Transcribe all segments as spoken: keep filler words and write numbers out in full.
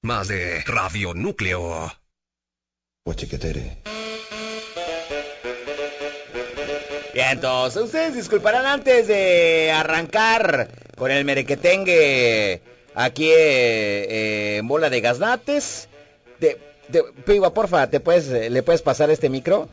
Más de Radio Núcleo. Guachiquetere. Bien, entonces, ustedes disculparán antes de arrancar con el merequetengue aquí eh, eh, en Bola de Gaznates. De, de, Piva, porfa, ¿te puedes, ¿le puedes pasar este micro?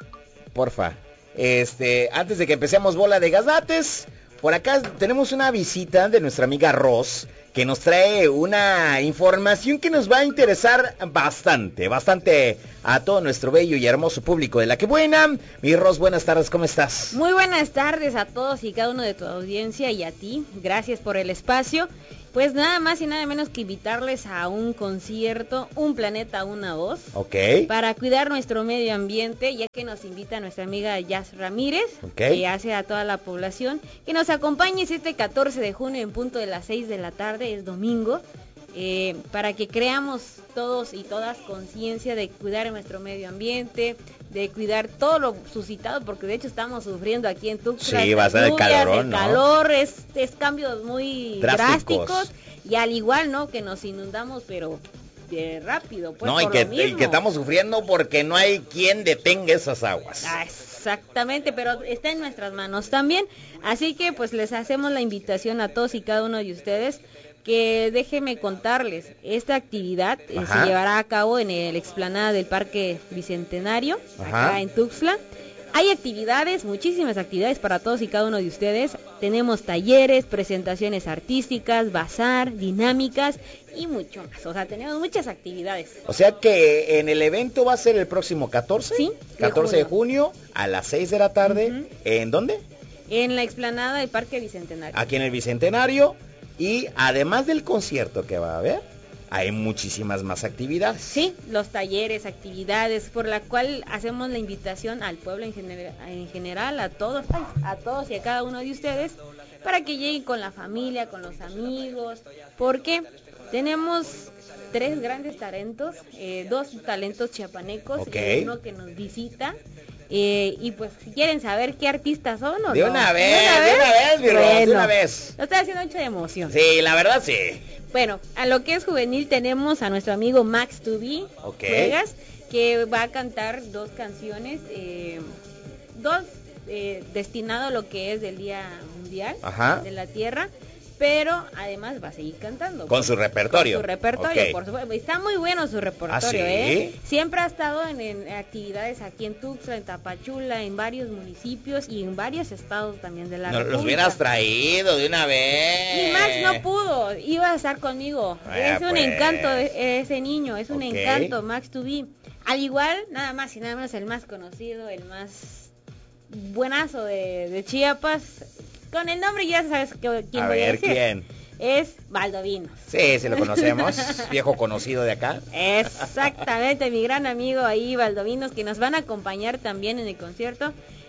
Porfa. Este, antes de que empecemos Bola de Gaznates, por acá tenemos una visita de nuestra amiga Ros, que nos trae una información que nos va a interesar bastante, bastante a todo nuestro bello y hermoso público de La Que Buena. Mi Ros, buenas tardes, ¿cómo estás? Muy buenas tardes a todos y cada uno de tu audiencia y a ti, gracias por el espacio. Pues nada más y nada menos que invitarles a un concierto, Un Planeta, Una Voz, Ok. para cuidar nuestro medio ambiente, ya que nos invita nuestra amiga Jazz Ramírez, Ok. que hace a toda la población, que nos acompañes este catorce de junio en punto de las seis de la tarde, es domingo, eh, para que creamos todos y todas conciencia de cuidar nuestro medio ambiente, de cuidar todo lo suscitado, porque de hecho estamos sufriendo aquí en Tuxtla. Sí, va a ser el calorón, el ¿no? calor, es, es cambios muy Drásticos. drásticos, y al igual, ¿no?, que nos inundamos, pero de rápido, pues, No, y por que, lo mismo. y que estamos sufriendo porque no hay quien detenga esas aguas. Ah, exactamente, pero está en nuestras manos también, así que pues les hacemos la invitación a todos y cada uno de ustedes, que déjenme contarles, esta actividad eh, se llevará a cabo en el explanada del Parque Bicentenario, Ajá. acá en Tuxtla. Hay actividades, muchísimas actividades para todos y cada uno de ustedes. Tenemos talleres, presentaciones artísticas, bazar, dinámicas y mucho más. O sea, tenemos muchas actividades. O sea que en el evento va a ser el próximo catorce, Sí, de catorce de junio. junio a las seis de la tarde. Ujú. ¿En dónde? En la explanada del Parque Bicentenario. Aquí en el Bicentenario. Y además del concierto que va a haber, hay muchísimas más actividades. Sí, los talleres, actividades, por la cual hacemos la invitación al pueblo en, gener en general, a todos, a todos y a cada uno de ustedes, para que lleguen con la familia, con los amigos, porque tenemos tres grandes talentos, eh, dos talentos chiapanecos, Okay. y uno que nos visita. Eh, y pues si quieren saber qué artistas son, ¿o De no? una vez, de una vez, mi Ros, de Bueno, una vez. lo estoy haciendo mucha emoción. Sí, la verdad sí. Bueno, a lo que es juvenil tenemos a nuestro amigo Max two B Ok. Vegas, que va a cantar dos canciones, eh, dos eh, destinado a lo que es del Día Mundial Ajá. de la Tierra, pero además va a seguir cantando. Con su repertorio. Con su repertorio, Ok. por supuesto. Está muy bueno su repertorio, ¿Ah, sí? ¿eh? Siempre ha estado en, en actividades aquí en Tuxtla, en Tapachula, en varios municipios y en varios estados también de la Nos República. los hubieras traído de una vez. Y Max no pudo, iba a estar conmigo. Ah, es un pues. encanto e- ese niño, es un Ok. encanto, Max two B. Al igual, nada más y nada menos, el más conocido, el más buenazo de, de Chiapas. Con el nombre ya sabes que, quién A voy a ver, decir. ¿quién? Es Valdovinos. Sí, sí lo conocemos. Viejo conocido de acá. Exactamente, mi gran amigo ahí, Valdovinos, que nos van a acompañar también en el concierto.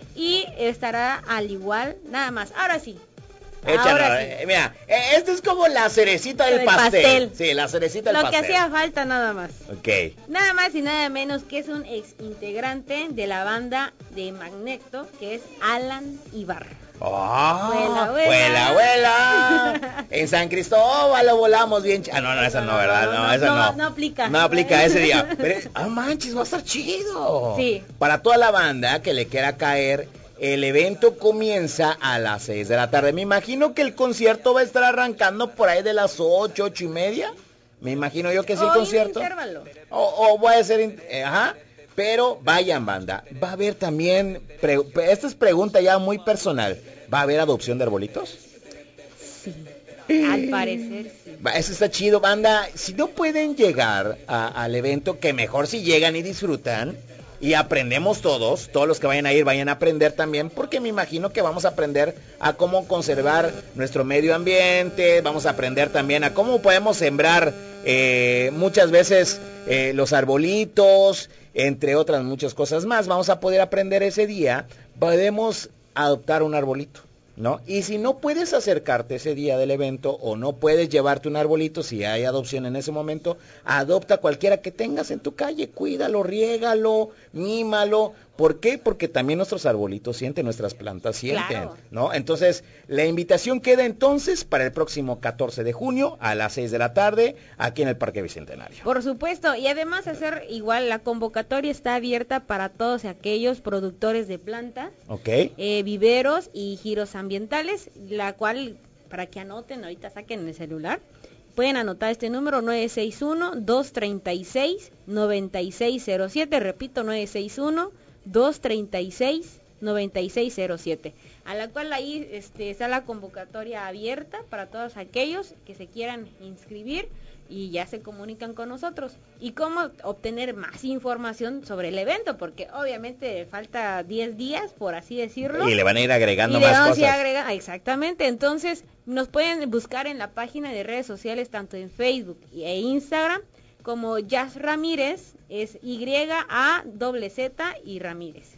Y estará al igual, nada más. Ahora sí. Échalo, Ahora sí. eh, mira, eh, esto es como la cerecita del Del pastel. pastel. Sí, la cerecita del Lo pastel. que hacía falta nada más. Ok. Nada más y nada menos que es un ex integrante de la banda de Magneto, que es Alan Ibarra. ¡Oh! Vuela, vuela. ¡Vuela, vuela! En San Cristóbal lo volamos bien. ch- Ah, no, no, esa no, ¿verdad? No, esa no. No aplica. No aplica ese día. Pero, ah, manches, va a estar chido. Sí. Para toda la banda que le quiera caer, el evento comienza a las seis de la tarde. Me imagino que el concierto va a estar arrancando por ahí de las ocho, ocho y media. Me imagino yo que es el O concierto. intervalo. O, o voy a ser, in- eh, ajá, pero vayan, banda. Va a haber también, pre- esta es pregunta ya muy personal, ¿va a haber adopción de arbolitos? Sí. Al parecer sí. Va, eso está chido, banda. Si no pueden llegar a- al evento, que mejor si llegan y disfrutan y aprendemos todos, todos los que vayan a ir vayan a aprender también, porque me imagino que vamos a aprender a cómo conservar nuestro medio ambiente, vamos a aprender también a cómo podemos sembrar eh, muchas veces eh, los arbolitos, entre otras muchas cosas más. Vamos a poder aprender ese día, podemos adoptar un arbolito. ¿no? Y si no puedes acercarte ese día del evento o no puedes llevarte un arbolito, si hay adopción en ese momento, adopta cualquiera que tengas en tu calle, cuídalo, riégalo, mímalo. ¿Por qué? Porque también nuestros arbolitos sienten, nuestras plantas sienten, Claro. ¿no? Entonces, la invitación queda entonces para el próximo catorce de junio a las seis de la tarde, aquí en el Parque Bicentenario. Por supuesto, y además hacer igual, la convocatoria está abierta para todos aquellos productores de plantas, ¿Ok? eh, viveros y giros ambientales, la cual, para que anoten, ahorita saquen el celular, pueden anotar este número nueve seis uno, dos tres seis, nueve seis cero siete, repito, nueve seis uno, dos tres seis, nueve seis cero siete, a la cual ahí este, está la convocatoria abierta para todos aquellos que se quieran inscribir y ya se comunican con nosotros. Y cómo obtener más información sobre el evento, porque obviamente falta diez días, por así decirlo. Y le van a ir agregando Y le más vamos a ir cosas. agrega- exactamente, entonces nos pueden buscar en la página de redes sociales, tanto en Facebook e Instagram, como Jazz Ramírez, es Y A Z Z y Ramírez.